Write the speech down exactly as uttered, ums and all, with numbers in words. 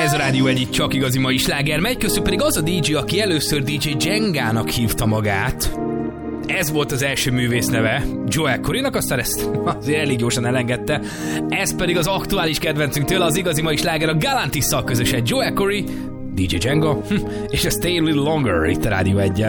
Ez a Rádió egyik csak igazi mai sláger megy, köztük pedig az a dé dzsé, aki először dé dzsé Jengának hívta magát. Ez volt az első művész neve, Joel Corrynak, aztán ezt azért elég gyorsan elengedte. Ez pedig az aktuális kedvencünk tőle, az igazi mai sláger, a Galantisszal közösen Joel Corry, dé dzsé Jenga, és a Stay a Little Longer itt a Rádió egyen.